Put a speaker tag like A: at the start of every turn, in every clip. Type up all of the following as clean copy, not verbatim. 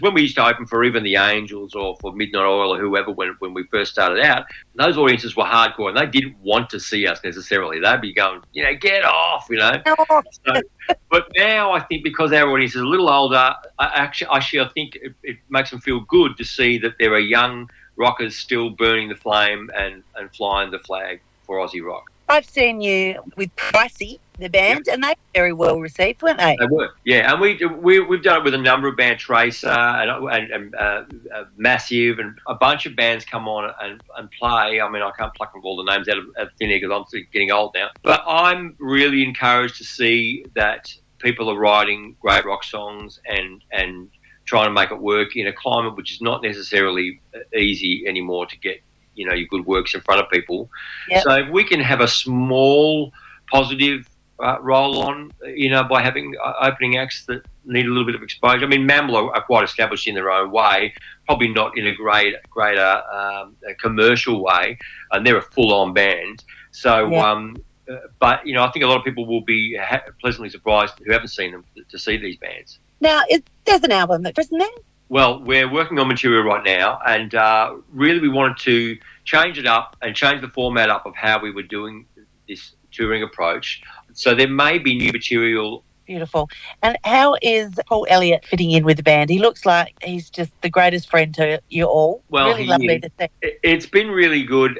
A: when we used to open for even the Angels or for Midnight Oil or whoever when we first started out, those audiences were hardcore and they didn't want to see us necessarily. They'd be going, get off, So, but now I think because our audience is a little older, I think it makes them feel good to see that there are young rockers still burning the flame and flying the flag for Aussie rock.
B: I've seen you with Pricey, the band, and they were very well received, weren't they?
A: They were, yeah. And we've done it with a number of bands, Tracer and Massive, and a bunch of bands come on and play. I mean, I can't pluck all the names out of thin air because I'm getting old now. But I'm really encouraged to see that people are writing great rock songs and trying to make it work in a climate which is not necessarily easy anymore to get your good works in front of people. Yep. So if we can have a small positive roll on, by having opening acts that need a little bit of exposure. I mean, Mammal are quite established in their own way, probably not in a greater commercial way, and they're a full-on band. So, but I think a lot of people will be pleasantly surprised who haven't seen them to see these bands.
B: Now, there's an album, isn't there?
A: Well, we're working on material right now, and really we wanted to change it up and change the format up of how we were doing this touring approach. So there may be new material.
B: Beautiful. And how is Paul Elliott fitting in with the band? He looks like he's just the greatest friend to you all.
A: Well,
B: really lovely to see.
A: It's been really good.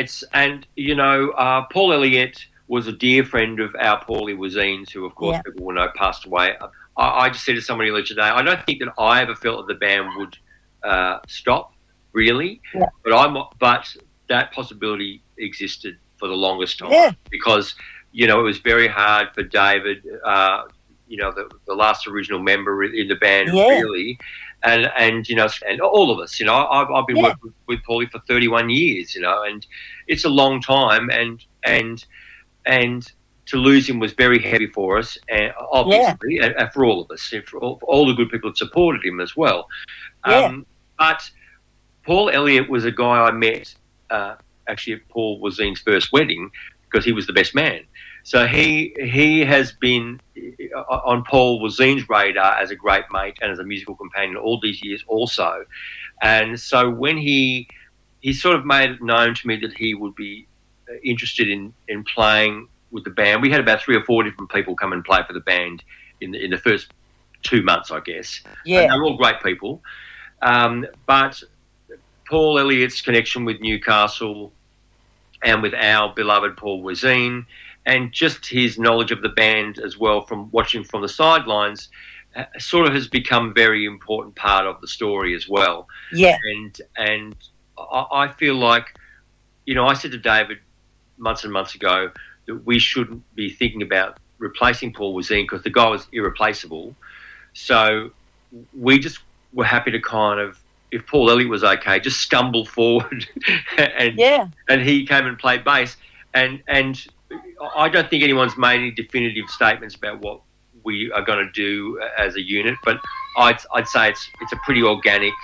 A: Paul Elliott was a dear friend of our Paulie Wazines, who, of course, people will know passed away. I just said to somebody earlier today, I don't think that I ever felt that the band would stop, really. Yeah. But that possibility existed for the longest time because, it was very hard for David, the last original member in the band, really, and all of us. I've been working with Paulie for 31 years, and it's a long time, and to lose him was very heavy for us, and obviously, and for all of us, for all the good people that supported him as well. But Paul Elliott was a guy I met actually at Paul Wazine's first wedding because he was the best man. So he has been on Paul Wazine's radar as a great mate and as a musical companion all these years also. And so when he sort of made it known to me that he would be interested in playing with the band. We had about 3 or 4 different people come and play for the band in the first 2 months, I guess. Yeah. And they were all great people. But Paul Elliott's connection with Newcastle and with our beloved Paul Wazine and just his knowledge of the band as well from watching from the sidelines sort of has become a very important part of the story as well. Yeah. And I feel like, I said to David months and months ago that we shouldn't be thinking about replacing Paul Wazine because the guy was irreplaceable. So we just were happy to kind of, if Paul Elliott was okay, just stumble forward and he came and played bass. And I don't think anyone's made any definitive statements about what we are going to do as a unit, but I'd say it's a pretty organic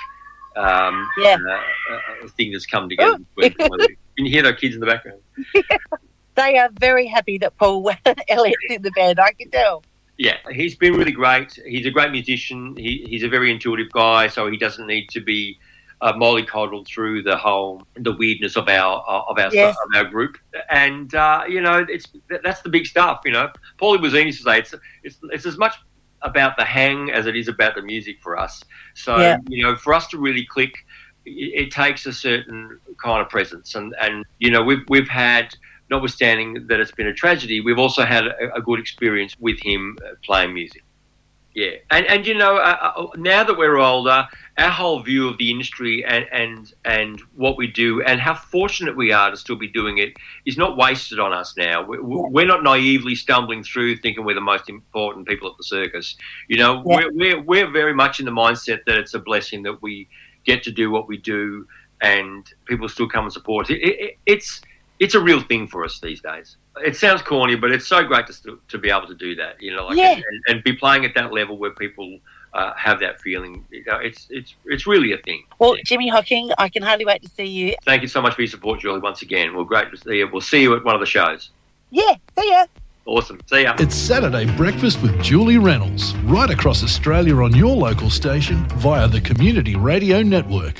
A: thing that's come together. Can you hear those kids in the background?
B: They are very happy that Paul Elliott's in the band, I can tell.
A: Yeah, he's been really great. He's a great musician. He's a very intuitive guy, so he doesn't need to be mollycoddled through the weirdness of our group. And that's the big stuff. Paulie Wazine used to say it's as much about the hang as it is about the music for us. So for us to really click, it takes a certain kind of presence. And we've had, notwithstanding that it's been a tragedy, we've also had a good experience with him playing music. Yeah. And now that we're older, our whole view of the industry and what we do and how fortunate we are to still be doing it is not wasted on us now. We're not naively stumbling through thinking we're the most important people at the circus. We're very much in the mindset that it's a blessing that we get to do what we do and people still come and support us. It's a real thing for us these days. It sounds corny, but it's so great to be able to do that, and be playing at that level where people have that feeling. It's really a thing.
B: Well, Jimmy Hocking, I can hardly wait to see you.
A: Thank you so much for your support, Julie, once again. Well, great to see you. We'll see you at one of the shows.
B: Yeah, see ya.
A: Awesome. See ya.
C: It's Saturday Breakfast with Julie Reynolds, right across Australia on your local station via the Community Radio Network.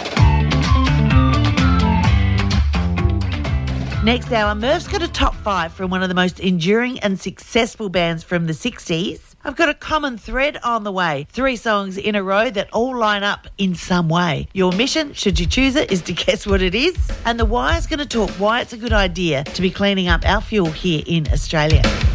B: Next hour, Murph's got a top 5 from one of the most enduring and successful bands from the 60s. I've got a common thread on the way. 3 songs in a row that all line up in some way. Your mission, should you choose it, is to guess what it is. And The Wire's going to talk why it's a good idea to be cleaning up our fuel here in Australia.